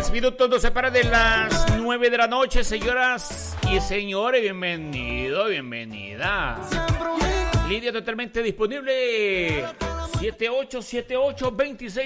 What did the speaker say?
10 minutos nos separa de las 9 de la noche, señoras y señores. Bienvenido, bienvenida. Línea totalmente disponible. 7878-26